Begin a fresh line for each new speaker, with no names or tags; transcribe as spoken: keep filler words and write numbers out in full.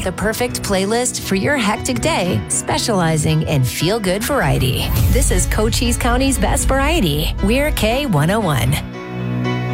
the perfect playlist for your hectic day, specializing in feel-good variety. This is Cochise County's best variety. We're K one oh one.